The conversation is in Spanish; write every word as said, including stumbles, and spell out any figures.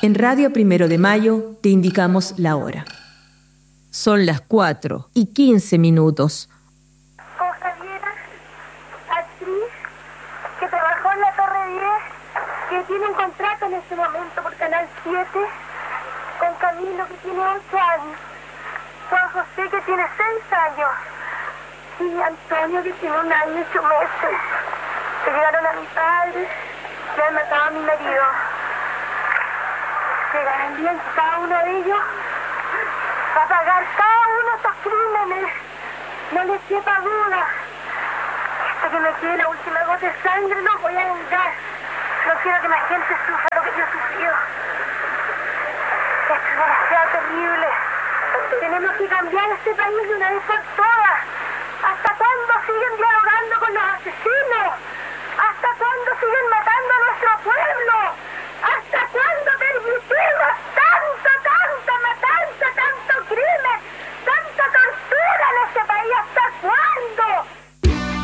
En Radio Primero de Mayo te indicamos la hora. Son las cuatro y quince minutos. Con Javiera, actriz, que trabajó en la Torre diez, que tiene un contrato en este momento por Canal siete, con Camilo, que tiene ocho años, Juan José, que tiene seis años, y Antonio, que tiene un año y ocho meses. Que llegaron a mi padre, le han matado a mi marido. Llegarán bien cada uno de ellos a pagar cada uno de estos crímenes. No les quepa duda. Hasta que me quede la última gota de sangre no voy a vengar. No quiero que la gente sufra lo que yo he sufrido. Esto es demasiado terrible. Tenemos que cambiar este país de una vez por todas. ¿Hasta cuándo siguen dialogando con los asesinos? ¿Hasta cuándo siguen matando a nuestro pueblo?